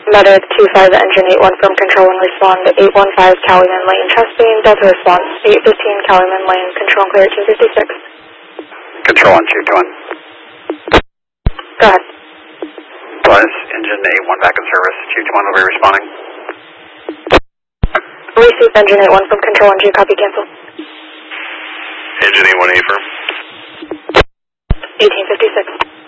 Medic 25 Engine 81 from Control 1 respond to 815 Calumet Lane, chest beam, Delta response, 815 Calumet Lane, Control clear 256. Control 1, 221. Go ahead. Plus, Engine 81 back in service, 221 will be responding. Received Engine 81 from Control 1G, copy cancel. Engine 81 affirm. 1856.